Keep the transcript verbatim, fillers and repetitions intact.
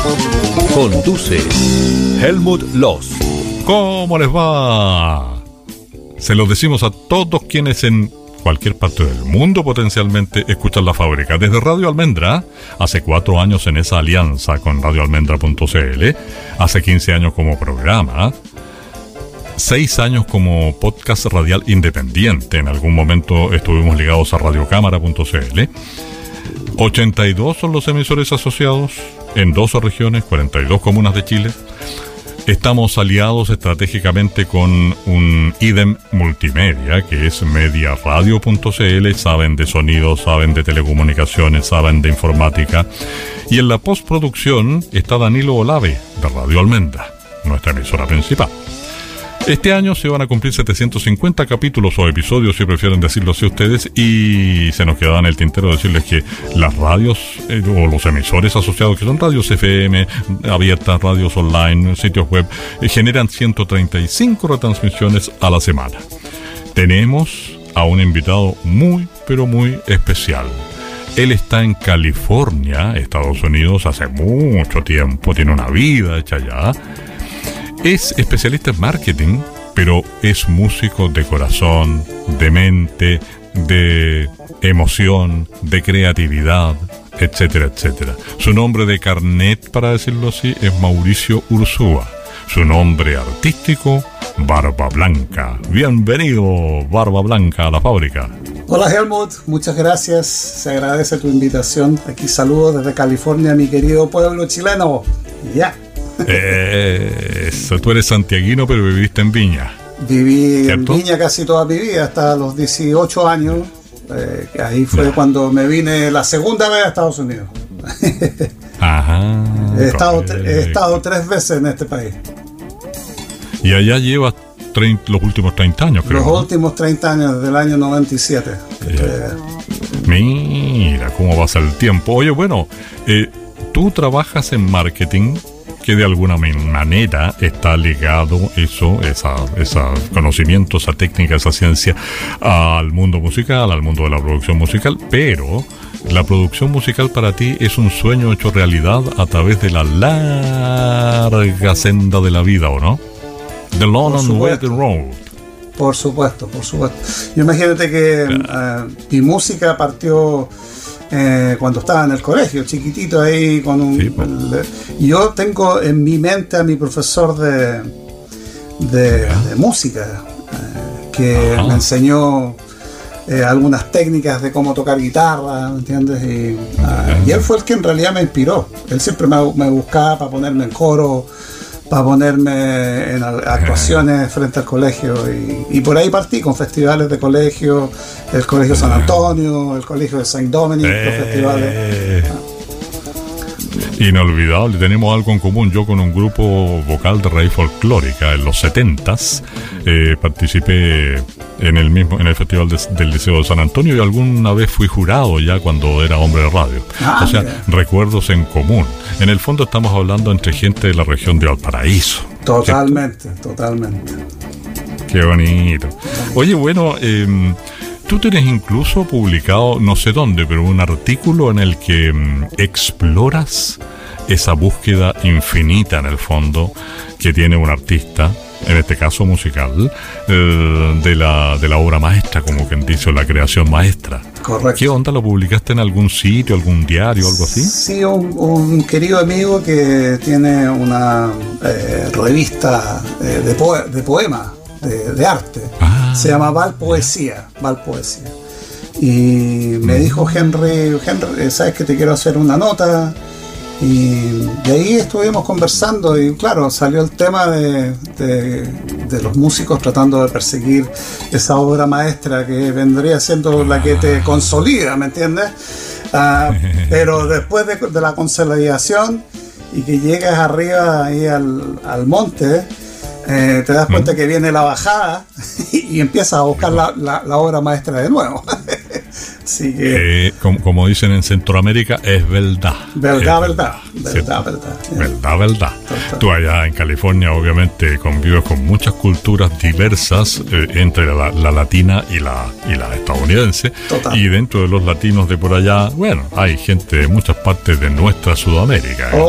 Conduce Helmut Loss. ¿Cómo les va? Se los decimos a todos quienes en cualquier parte del mundo potencialmente escuchan La Fábrica. Desde Radio Almendra, hace cuatro años en esa alianza con radio almendra punto c l, hace quince años como programa, seis años como podcast radial independiente. En algún momento estuvimos ligados a radiocámara punto c l. ochenta y dos son los emisores asociados en doce regiones, cuarenta y dos comunas de Chile. Estamos aliados estratégicamente con un IDEM multimedia, que es media radio punto c l. Saben de sonido, saben de telecomunicaciones, saben de informática. Y en la postproducción está Danilo Olave, de Radio Almendra, nuestra emisora principal. Este año se van a cumplir setecientos cincuenta capítulos o episodios, si prefieren decirlo así ustedes, y se nos quedaba en el tintero decirles que las radios eh, o los emisores asociados, que son radios F M, abiertas, radios online, sitios web, eh, generan ciento treinta y cinco retransmisiones a la semana. Tenemos a un invitado muy, pero muy especial. Él está en California, Estados Unidos, hace mucho tiempo, tiene una vida hecha allá. Es especialista en marketing, pero es músico de corazón, de mente, de emoción, de creatividad, etcétera, etcétera. Su nombre de carnet, para decirlo así, es Mauricio Ursúa. Su nombre artístico, Barba Blanca. Bienvenido, Barba Blanca, a La Fábrica. Hola Helmut, muchas gracias. Se agradece tu invitación. Aquí saludos desde California, mi querido pueblo chileno. Ya. Yeah. Eso, tú eres santiaguino, pero viviste en Viña. Viví ¿cierto? En Viña casi toda mi vida, hasta los dieciocho años. Eh, ahí fue no. cuando me vine la segunda vez a Estados Unidos. Ajá. He estado, he estado tres veces en este país. Y allá llevas treinta, los últimos treinta años, creo. Los ¿no? últimos treinta años, desde el año noventa y siete. Yeah. Mira cómo pasa el tiempo. Oye, bueno, eh, tú trabajas en marketing, que de alguna manera está ligado eso, esa, esa conocimiento, esa técnica, esa ciencia al mundo musical, al mundo de la producción musical, pero la producción musical para ti es un sueño hecho realidad a través de la larga senda de la vida, ¿o no? The Long and Winding Road. Por supuesto, por supuesto. Imagínate que uh, mi música partió Eh, cuando estaba en el colegio, chiquitito ahí con un... Sí, pues. el, yo tengo en mi mente a mi profesor de, de, de música, eh, que Ajá. me enseñó eh, algunas técnicas de cómo tocar guitarra, ¿me entiendes? Y, uh, y él fue el que en realidad me inspiró. Él siempre me, me buscaba para ponerme en coro, para ponerme en actuaciones frente al colegio, y, y por ahí partí con festivales de colegio, el Colegio San Antonio, el Colegio de Saint Dominic, eh, los festivales. Inolvidable, tenemos algo en común. Yo con un grupo vocal de raíz folclórica en los setentas eh, participé en el mismo en el festival de, del Liceo de San Antonio, y alguna vez fui jurado ya cuando era hombre de radio. Ah, o sea, mira. Recuerdos en común. En el fondo estamos hablando entre gente de la región de Valparaíso. Totalmente, ¿cierto? Totalmente. Qué bonito. Oye, bueno, eh, tú tienes incluso publicado, no sé dónde, pero un artículo en el que um, exploras esa búsqueda infinita en el fondo que tiene un artista, en este caso musical, eh, de la de la obra maestra, como quien dice, la creación maestra. Correcto. ¿Qué onda? ¿Lo publicaste en algún sitio, algún diario, algo así? Sí, un, un querido amigo que tiene una eh, revista eh, de, poe- de poemas, de, de arte. Ah, se llama Val Poesía, Val Poesía. Y me mm. dijo Henry, Henry, ¿sabes que te quiero hacer una nota? Y de ahí estuvimos conversando, y claro, salió el tema de, de, de los músicos tratando de perseguir esa obra maestra que vendría siendo la que te consolida, ¿me entiendes? Uh, pero después de, de la consolidación y que llegas arriba ahí al, al monte, eh, te das cuenta que viene la bajada y, y empiezas a buscar la, la, la obra maestra de nuevo. Así que, eh, como, como dicen en Centroamérica, es verdad. Verdad, es verdad. Verdad, verdad. Verdad, verdad. Total. Tú allá en California obviamente convives con muchas culturas diversas, eh, entre la, la latina y la, y la estadounidense. Total. Y dentro de los latinos de por allá, bueno, hay gente de muchas partes de nuestra Sudamérica. ¿eh?